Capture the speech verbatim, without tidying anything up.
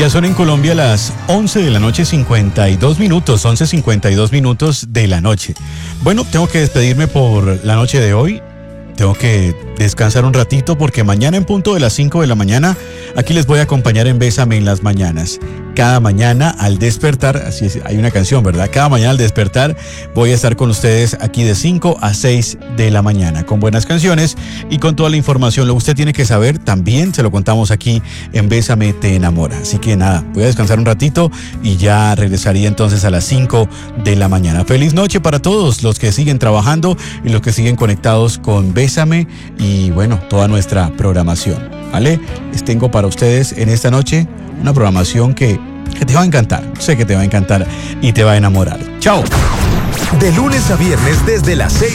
Ya son en Colombia las once de la noche, cincuenta y dos minutos, once cincuenta y dos minutos de la noche. Bueno, tengo que despedirme por la noche de hoy. Tengo que descansar un ratito porque mañana en punto de las cinco de la mañana, aquí les voy a acompañar en Bésame en las mañanas. Cada mañana al despertar, así es, hay una canción, ¿verdad? Cada mañana al despertar voy a estar con ustedes aquí de cinco a seis de la mañana con buenas canciones y con toda la información. Lo que usted tiene que saber también se lo contamos aquí en Bésame te enamora. Así que nada, voy a descansar un ratito y ya regresaría entonces a las cinco de la mañana. Feliz noche para todos los que siguen trabajando y los que siguen conectados con Bésame y bueno, toda nuestra programación, ¿vale? Les tengo para ustedes en esta noche una programación que, que te va a encantar, sé que te va a encantar y te va a enamorar. ¡Chao! De lunes a viernes desde las seis.